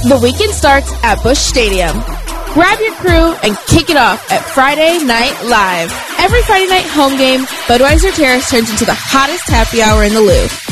The weekend starts at Busch Stadium. Grab your crew and kick it off at Friday Night Live. Every Friday night home game, Budweiser Terrace turns into the hottest happy hour in the Loop.